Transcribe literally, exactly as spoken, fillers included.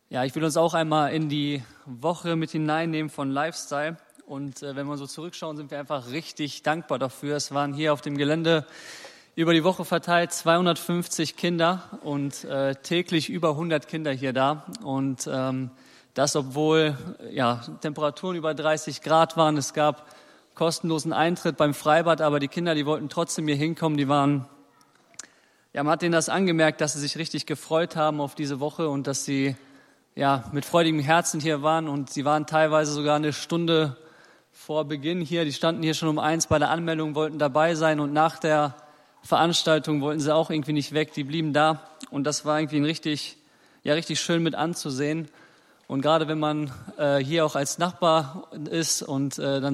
Ja, ich will uns auch einmal in die Woche mit hineinnehmen von Lifestyle. Und äh, wenn wir so zurückschauen, sind wir einfach richtig dankbar dafür. Es waren hier auf dem Gelände über die Woche verteilt zweihundertfünfzig Kinder und äh, täglich über hundert Kinder hier da. Und ähm, das, obwohl ja, Temperaturen über dreißig Grad waren. Es gab kostenlosen Eintritt beim Freibad, aber die Kinder, die wollten trotzdem hier hinkommen. Die waren, ja, man hat denen das angemerkt, dass sie sich richtig gefreut haben auf diese Woche und dass sie ja mit freudigem Herzen hier waren. Und sie waren teilweise sogar eine Stunde vor Beginn hier. Die standen hier schon um eins bei der Anmeldung, wollten dabei sein und nach der Veranstaltung wollten sie auch irgendwie nicht weg. Die blieben da und das war irgendwie ein richtig, ja, richtig schön mit anzusehen. Und gerade wenn man äh, hier auch als Nachbar ist und äh, dann